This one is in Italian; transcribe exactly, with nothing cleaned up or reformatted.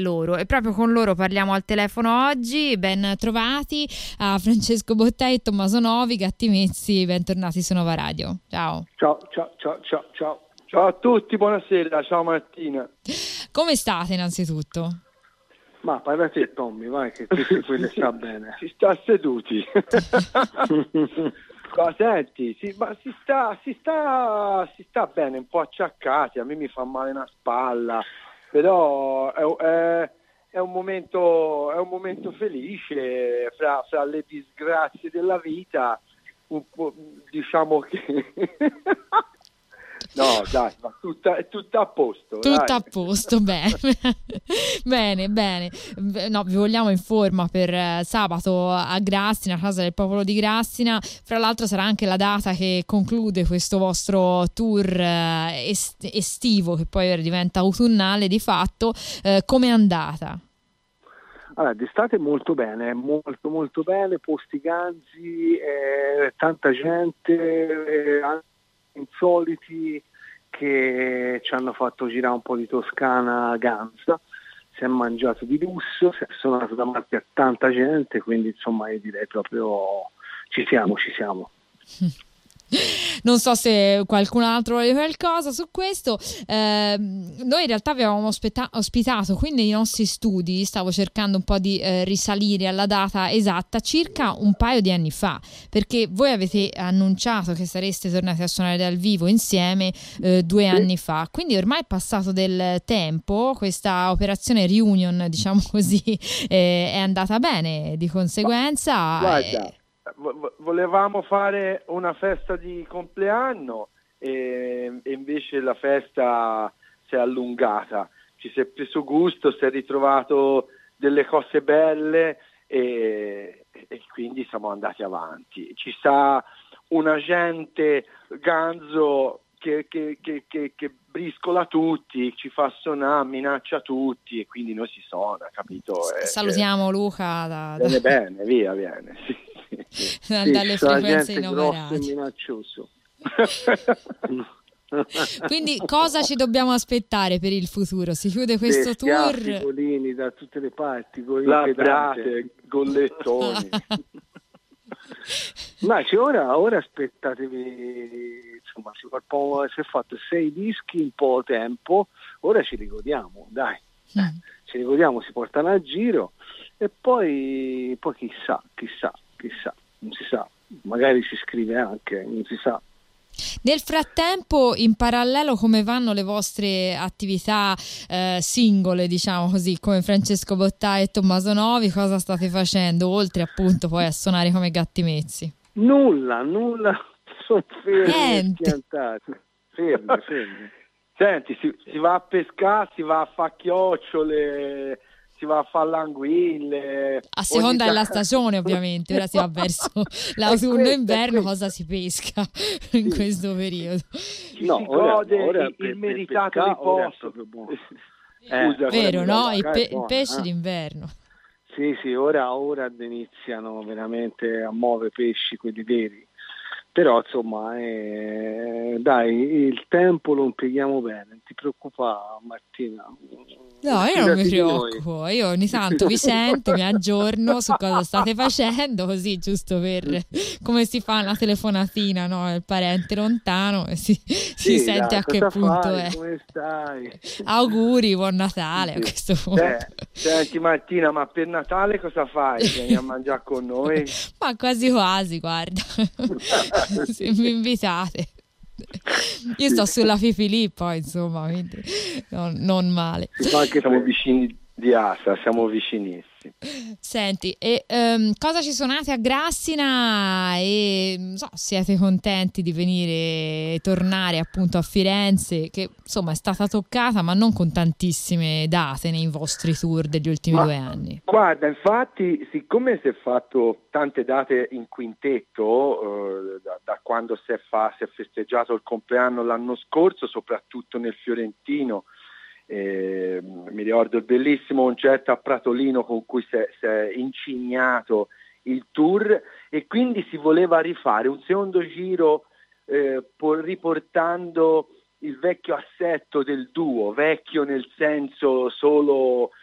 loro, e proprio con loro parliamo al telefono oggi. Ben trovati a Francesco Bottai e Tommaso Novi. Gattimezzi, bentornati su Nova Radio. Ciao. Ciao, ciao, ciao, ciao, ciao. Ciao a tutti, buonasera, ciao Martina. Come state innanzitutto? Ma parla te Tommy, vai che tutte quelle sta bene. Si sta seduti. Ma senti, si, ma si sta, si sta, si sta bene, un po' acciaccati, a me mi fa male una spalla, però è, è, è un momento, è un momento felice fra, fra le disgrazie della vita, un po', diciamo che no dai, ma tutta, è tutto a posto. Tutto dai. a posto, bene. bene, bene. No, vi vogliamo in forma per eh, sabato a Grassina, Casa del Popolo di Grassina. Fra l'altro sarà anche la data che conclude questo vostro tour eh, est- estivo, che poi diventa autunnale di fatto. Eh, come è andata? Allora, d'estate molto bene, molto molto bene, posti ganzi, eh, tanta gente, eh, anche insoliti che ci hanno fatto girare un po' di Toscana ganza, si è mangiato di lusso, si è suonato davanti a tanta gente, quindi insomma io direi proprio ci siamo, ci siamo. Non so se qualcun altro vuole qualcosa su questo. Eh, noi in realtà avevamo ospita- ospitato qui nei nostri studi, stavo cercando un po' di eh, risalire alla data esatta, circa un paio di anni fa, perché voi avete annunciato che sareste tornati a suonare dal vivo insieme eh, due anni fa, quindi ormai è passato del tempo, questa operazione reunion, diciamo così, eh, è andata bene di conseguenza. Guarda, eh, volevamo fare una festa di compleanno e, e invece la festa si è allungata, ci si è preso gusto, si è ritrovato delle cose belle e, e quindi siamo andati avanti. Ci sta un agente ganzo che, che, che, che, che briscola tutti, ci fa suonare, minaccia tutti e quindi noi si suona, capito? Eh, Salutiamo Luca da, Bene, da... bene, via, viene, sì. Sì, dalle frequenze di Nova Radio. Minaccioso. Quindi cosa ci dobbiamo aspettare per il futuro? Si chiude questo Le tour? schiaffi, golini da tutte le parti, labrate, gollettoni. Ma cioè, ora, ora aspettatevi, insomma, si, fa, si è fatto sei dischi in poco tempo, ora ci ricordiamo, dai, mm. ci ricordiamo, si portano a giro e poi, poi chissà, chissà. Chissà, non si sa, magari si scrive anche, non si sa. Nel frattempo, in parallelo, come vanno le vostre attività eh, singole, diciamo così, come Francesco Bottai e Tommaso Novi? Cosa state facendo, oltre appunto poi a suonare come Gattimezzi? Nulla, nulla, sono fermi, piantati, fermi, fermi. Senti, si, si va a pescare, si va a fare chiocciole, si va a fare l'anguille a seconda della stagione, ovviamente. Ora si va verso l'autunno e inverno, cosa si pesca in sì. questo periodo? Ci no, si ora, gode ora il, per, il meritato riposto. Eh, Scusa, vero, no? Il, pe- il pesce eh. d'inverno. Sì, sì, ora, ora iniziano veramente a muovere pesci, quelli veri. Però insomma, eh, dai, il tempo lo impieghiamo bene, non ti preoccupare Martina. No, io non mi preoccupo, io ogni tanto vi sento, mi aggiorno su cosa state facendo, così giusto per come si fa una telefonatina, no? Il parente lontano e si, sì, si sente dai, a che punto fai? è. Come stai? Auguri, buon Natale sì. a questo punto. Eh, senti Martina, ma per Natale cosa fai? Vieni a mangiare con noi? Ma quasi quasi, guarda. Se mi invitate. Io sto sulla Fifilì poi, insomma, quindi non, non male. Anche siamo vicini di Assa, siamo vicinissimi. Senti, e, um, cosa ci suonate a Grassina e non so, siete contenti di venire, tornare appunto a Firenze, che insomma è stata toccata ma non con tantissime date nei vostri tour degli ultimi ma, due anni? Guarda, infatti, siccome si è fatto tante date in quintetto, eh, da, da quando si è, fa, si è festeggiato il compleanno l'anno scorso, soprattutto nel Fiorentino, Eh, mi ricordo il bellissimo concerto a Pratolino con cui si è, si è incignato il tour e quindi si voleva rifare un secondo giro eh, riportando il vecchio assetto del duo, vecchio nel senso solo